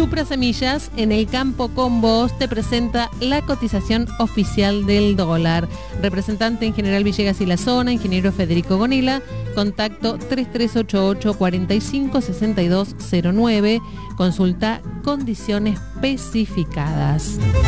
Supra Semillas, en el campo con vos, te presenta la cotización oficial del dólar. Representante en General Villegas y la zona, ingeniero Federico Gonila, contacto 3388 45 62 09, consulta condiciones especificadas.